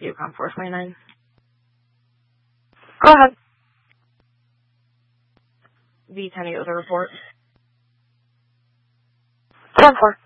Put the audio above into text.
Yukon 429. Go ahead. V10 Eagle to report. 10-4.